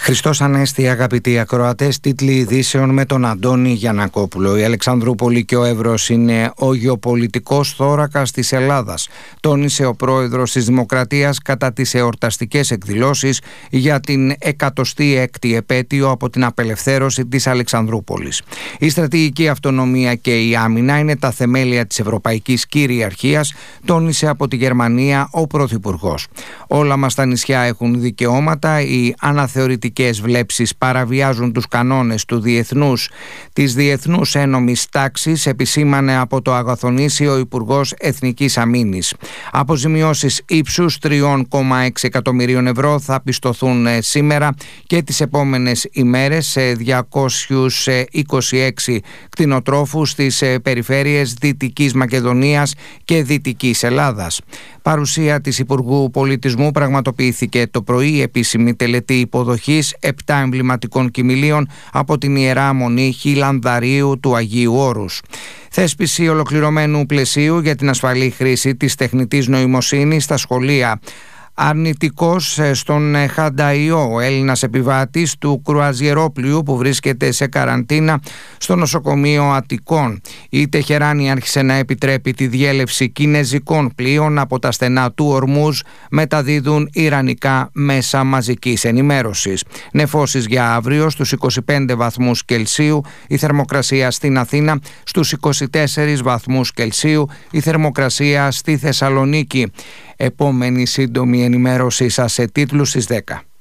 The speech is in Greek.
Χριστός Ανέστη, αγαπητοί ακροατές, τίτλοι ειδήσεων με τον Αντώνη Γιαννακόπουλο. Η Αλεξανδρούπολη και ο Εύρος είναι ο γεωπολιτικός θώρακας της Ελλάδας, τόνισε ο πρόεδρος της Δημοκρατίας κατά τις εορταστικές εκδηλώσεις για την 106η επέτειο από την απελευθέρωση της Αλεξανδρούπολης. Η στρατηγική αυτονομία και η άμυνα είναι τα θεμέλια της ευρωπαϊκής κυριαρχίας, τόνισε από τη Γερμανία ο Πρωθυπουργός. Όλα μας τα νησιά έχουν δικαιώματα, οι αναθεωρητικές βλέψεις παραβιάζουν τους κανόνες της διεθνούς ένομης τάξης, επισήμανε από το Αγαθονήσι ο Υπουργός Εθνικής Αμήνης. Αποζημιώσεις ύψους 3,6 εκατομμυρίων ευρώ θα πιστωθούν σήμερα και τις επόμενες ημέρες σε 226 κτηνοτρόφους στις περιφέρειες Δυτικής Μακεδονίας και Δυτικής Ελλάδας. Παρουσία της Υπουργού Πολιτισμού πραγματοποιήθηκε το πρωί επίσημη τελετή υποδοχής 7 εμβληματικών κοιμηλίων από την Ιερά Μονή Χιλανδαρίου του Αγίου Όρους. Θέσπιση ολοκληρωμένου πλαισίου για την ασφαλή χρήση της τεχνητής νοημοσύνης στα σχολεία. Αρνητικός στον Χανταϊό, ο Έλληνας επιβάτης του κρουαζιερόπλοιου που βρίσκεται σε καραντίνα στο νοσοκομείο Αττικών. Η Τεχεράνη άρχισε να επιτρέπει τη διέλευση κινεζικών πλοίων από τα στενά του Ορμούζ, μεταδίδουν ιρανικά μέσα μαζικής ενημέρωσης. Νεφώσεις για αύριο στους 25 βαθμούς Κελσίου, η θερμοκρασία στην Αθήνα στους 24 βαθμούς Κελσίου, η θερμοκρασία στη Θεσσαλονίκη. Επόμενη σύντομη ενημέρωσή σας σε τίτλους στις 10.